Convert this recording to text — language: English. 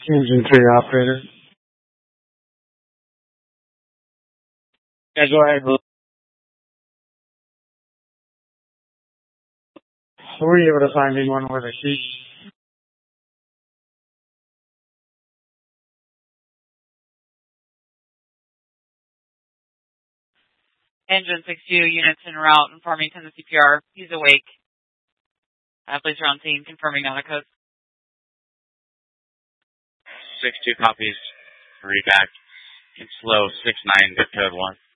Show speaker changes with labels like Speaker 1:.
Speaker 1: Engine 3 operator. Yeah, go ahead. Were you able to find anyone with a sheet?
Speaker 2: Engine 62, units en route, informing 10 to CPR. He's awake. Please around scene, confirming on a code.
Speaker 3: 62 copies. Read back. It's slow, 69, good code 1.